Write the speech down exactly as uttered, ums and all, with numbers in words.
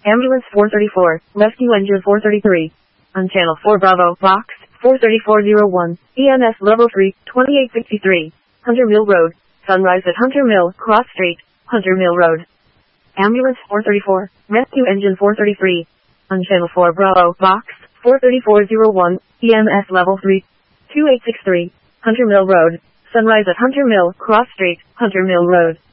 Ambulance four thirty-four, Rescue Engine four thirty-three. On Channel four Bravo, Box four thirty-four oh one, E M S Level three, twenty-eight sixty-three, Hunter Mill Road, Sunrise at Hunter Mill, Cross Street, Hunter Mill Road. Ambulance four thirty-four, Rescue Engine four thirty-three. On Channel four Bravo, Box four thirty-four oh one, E M S Level three, twenty-eight sixty-three, Hunter Mill Road, Sunrise at Hunter Mill, Cross Street, Hunter Mill Road.